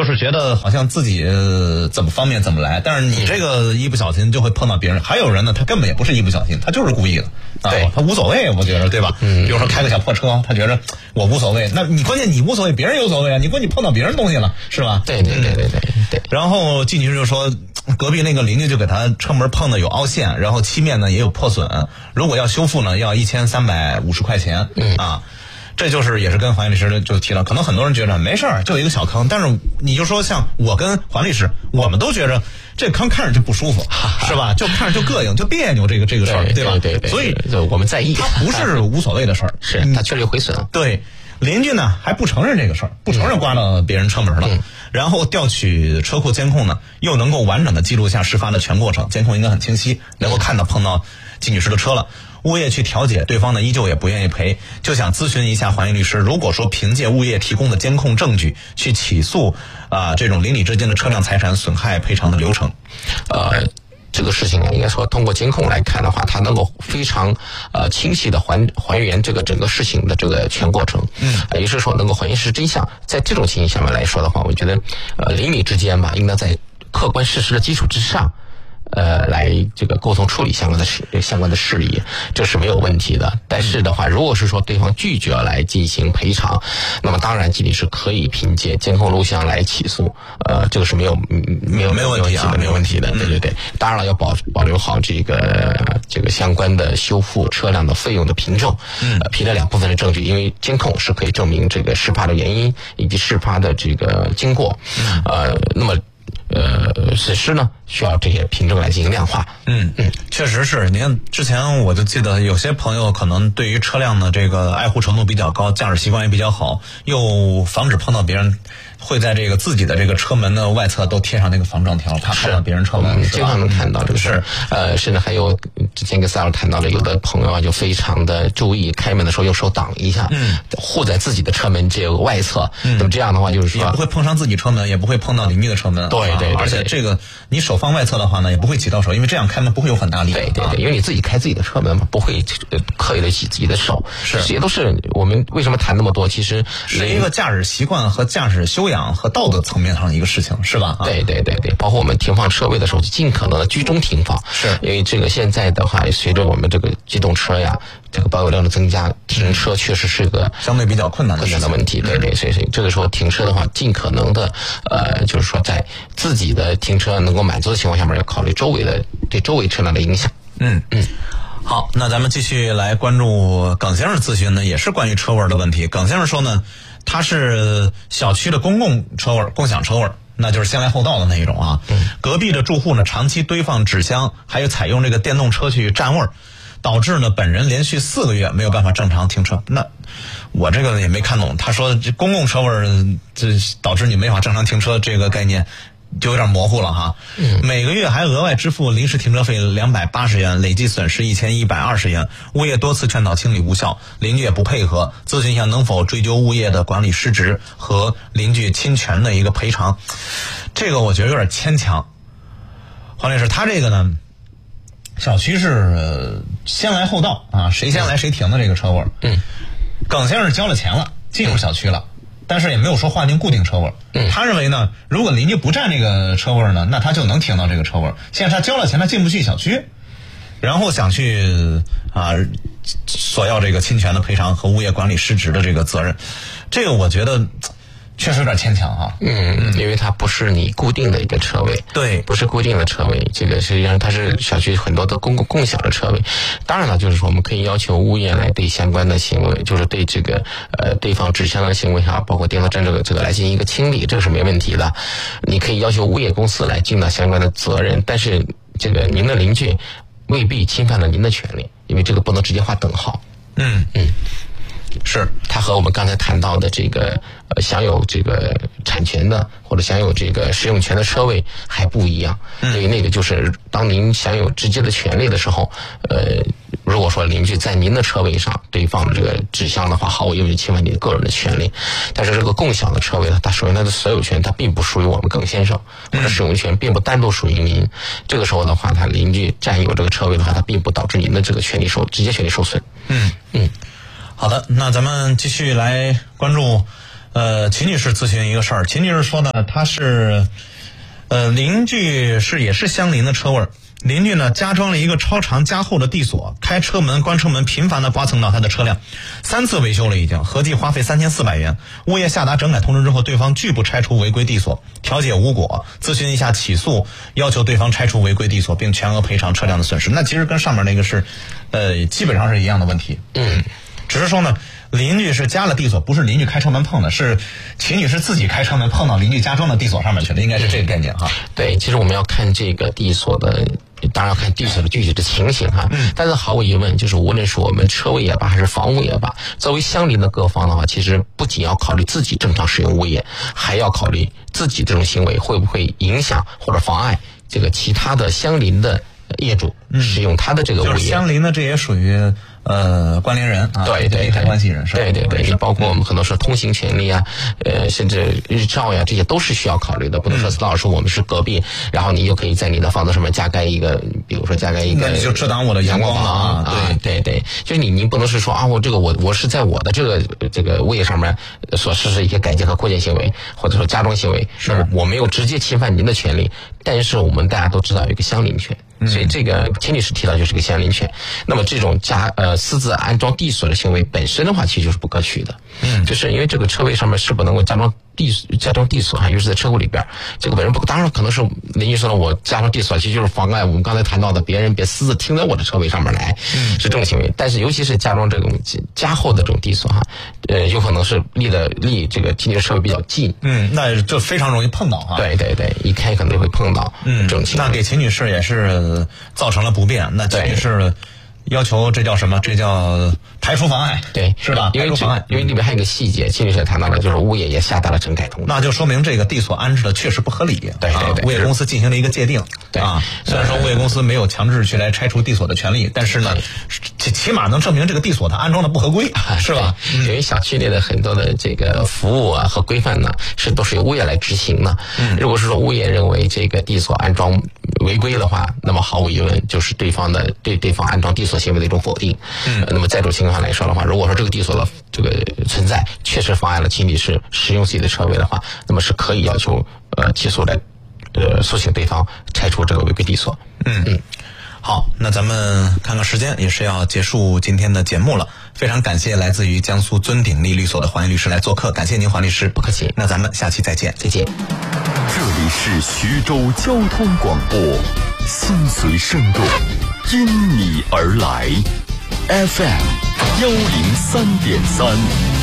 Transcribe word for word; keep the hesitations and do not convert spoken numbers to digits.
都是觉得好像自己、呃、怎么方便怎么来，但是你这个一不小心就会碰到别人。还有人呢，他根本也不是一不小心，他就是故意的，啊、 对， 他无所谓，我觉得，对吧？嗯，比如说开个小破车，他觉得我无所谓，那你关键你无所谓，别人有所谓啊，你关键碰到别人东西了，是吧？ 对对对对对对。 然后季女士就说，隔壁那个邻居就给他车门碰的有凹陷，然后漆面呢也有破损，如果要修复呢，要一千三百五十块钱，嗯啊。这就是也是跟黄律师就提了，可能很多人觉得没事儿，就一个小坑，但是你就说像我跟黄律师，我们都觉着这坑看着就不舒服，是吧？就看着就膈应，就别扭这个这个事儿，对吧？ 对对， 所以我们在意， 它不是无所谓的事儿， 是它确实有毁损。 对，邻居呢还不承认这个事儿，不承认刮到别人车门了，嗯、然后调取车库监控呢，又能够完整的记录下事发的全过程，监控应该很清晰，能够看到碰到季女士的车了。物业去调解，对方呢依旧也不愿意赔，就想咨询一下黄毅律师，如果说凭借物业提供的监控证据去起诉啊、呃、这种邻里之间的车辆财产损害赔偿的流程， 呃。这个事情应该说通过监控来看的话，它能够非常呃清晰的还还原这个整个事情的这个全过程，嗯，也就是说能够还原事实真相。在这种情形下面来说的话，我觉得呃邻里之间吧，应当在客观事实的基础之上。呃，来这个沟通处理相关的事相关的事宜，这是没有问题的。但是的话，如果是说对方拒绝来进行赔偿，那么当然经理是可以凭借监控录像来起诉，呃，这个是没有没有没有问题啊， 没有问题的。对对对，当然了，要保保留好这个这个相关的修复车辆的费用的凭证，嗯，呃，凭这两部分的证据，因为监控是可以证明这个事发的原因以及事发的这个经过，呃，那么。呃，损失呢需要这些凭证来进行量化。 嗯嗯，确实是。你看之前我就记得有些朋友可能对于车辆的这个爱护程度比较高，驾驶习惯也比较好，又防止碰到别人，会在这个自己的这个车门的外侧都贴上那个防撞条，怕碰到别人车门。 经常能看到这个事。呃，甚至还有之前跟赛尔谈到的，有的朋友啊就非常的注意，开门的时候用手挡一下，嗯，护在自己的车门这个外侧。嗯，那么这样的话就是说也不会碰上自己车门，也不会碰到邻居的车门。 对。对对对， 而且这个你手放外侧的话呢，也不会挤到手，因为这样开门不会有很大力。 对对对，因为你自己开自己的车门嘛，不会刻意的挤自己的手。 是， 这些都是我们为什么谈那么多，其实是一个驾驶习惯和驾驶修养和道德层面上的一个事情，是吧？ 对对对对，包括我们停放车位的时候，就尽可能的居中停放。 是， 因为这个现在的话，随着我们这个机动车呀，这个保有量的增加，停车确实是个相对比较困难的困难的问题。对对，所以所以这个时候停车的话，尽可能的呃，就是说在自己的停车能够满足的情况下面，要考虑周围的对周围车辆的影响。 嗯嗯。好，那咱们继续来关注耿先生咨询呢，也是关于车位的问题。耿先生说呢，他是小区的公共车位、共享车位，那就是先来后到的那一种啊。嗯、隔壁的住户呢，长期堆放纸箱，还有采用这个电动车去占位，导致呢本人连续四个月没有办法正常停车。那我这个也没看懂，他说这公共车位这导致你没法正常停车这个概念。就有点模糊了哈，嗯，每个月还额外支付临时停车费两百八十元，累计损失一千一百二十元。物业多次劝导清理无效，邻居也不配合，咨询一下能否追究物业的管理失职和邻居侵权的一个赔偿。这个我觉得有点牵强。黄律师，他这个呢，小区是、呃、先来后到啊，谁先来谁停的这个车位。嗯，耿先生交了钱了，进入小区了。但是也没有说划定固定车位，嗯，他认为呢，如果邻居不占这个车位呢，那他就能停到这个车位。现在他交了钱，他进不去小区，然后想去啊索要这个侵权的赔偿和物业管理失职的这个责任，这个我觉得确实有点牵强哈。 嗯，因为它不是你固定的一个车位， 对， 不是固定的车位，这个实际上它是小区很多的公共共享的车位。当然了，就是说我们可以要求物业来对相关的行为，就是对这个呃对方纸箱的行为啊，包括电动站这个这个来进行一个清理，这个是没问题的。你可以要求物业公司来尽到相关的责任，但是这个您的邻居未必侵犯了您的权利，因为这个不能直接划等号。 嗯嗯。是， 它和我们刚才谈到的这个呃享有这个产权的或者享有这个使用权的车位还不一样，因为那个就是当您享有直接的权利的时候，呃，如果说邻居在您的车位上堆放了这个纸箱的话，毫无疑问侵犯你个人的权利。但是这个共享的车位呢，它首先它的所有权它并不属于我们耿先生，或者使用权并不单独属于您。这个时候的话，他邻居占有这个车位的话，它并不导致您的这个权利受直接权利受损。 嗯嗯。好的，那咱们继续来关注呃，秦女士咨询一个事儿，秦女士说呢，她是呃邻居是也是相邻的车位，邻居呢加装了一个超长加厚的地锁，开车门关车门频繁的刮蹭到他的车辆，三次维修了已经，合计花费三千四百元。物业下达整改通知之后，对方拒不拆除违规地锁，调解无果，咨询一下起诉，要求对方拆除违规地锁并全额赔偿车辆的损失。那其实跟上面那个是呃基本上是一样的问题。 嗯， 只是说呢，邻居是加了地锁，不是邻居开车门碰的，是秦女士自己开车门碰到邻居加装的地锁上面去的，应该是这个概念哈。 对，其实我们要看这个地锁的，当然要看地锁的具体的情形哈。嗯。但是毫无疑问，就是无论是我们车位也罢，还是房屋也罢，作为相邻的各方的话，其实不仅要考虑自己正常使用物业，还要考虑自己这种行为会不会影响或者妨碍这个其他的相邻的业主使用他的这个物业。 就是相邻的，这也属于呃关联人啊， 对对对， 关系人是吧？ 对对对，你包括我们很多说通行权利啊，呃，甚至日照呀，这些都是需要考虑的。不能说老师我们是隔壁，然后你就可以在你的房子上面加盖一个，比如说加盖一个， 那你就遮挡我的阳光了啊！ 对对对，就是你你不能是说啊，我这个我我是在我的这个这个物业上面所实施一些改建和扩建行为，或者说加装行为， 是我没有直接侵犯您的权利，但是我们大家都知道有一个相邻权。所以这个秦女士提到就是个相邻权，那么这种加呃私自安装地锁的行为本身的话，其实就是不可取的。嗯，就是因为这个车位上面是否能够加装地加装地锁，尤其是在车库里边，这个本身不当然可能是邻居说了，我加装地锁其实就是妨碍我们刚才谈到的别人别私自停在我的车位上面来，嗯，是这种行为。但是尤其是加装这种加厚的这种地锁哈，呃，有可能是离的离这个秦女士车位比较近， 嗯，那就非常容易碰到哈。 对对对，一开可能就会碰到，嗯，这种情况。 那给秦女士也是造成了不便，那秦女士要求这叫什么？这叫排除妨碍， 对， 是吧？ 因为妨碍， 因为里面还有一个细节，秦女士也谈到了，就是物业也下达了整改通知， 那就说明这个地锁安置的确实不合理。 对对对， 物业公司进行了一个界定， 对啊，虽然说物业公司没有强制去来拆除地锁的权利，但是呢，起起码能证明这个地锁它安装的不合规，是吧？ 因为小区内的很多的这个服务啊和规范呢，是都是由物业来执行的。嗯，如果是说物业认为这个地锁安装违规的话，那么毫无疑问就是对方的对对方安装地锁行为的一种否定。嗯，那么在这种情况下来说的话，如果说这个地锁的这个存在确实妨碍了秦女士使用自己的车位的话，那么是可以要求呃起诉来呃诉请对方拆除这个违规地锁。 嗯嗯，好，那咱们看看时间，也是要结束今天的节目了。非常感谢来自于江苏尊鼎力律所的黄律师来做客，感谢您黄律师。 不客气， 那咱们下期再见， 再见。 这里是徐州交通广播，心随声动，因你而来 ，F M 幺零三点三。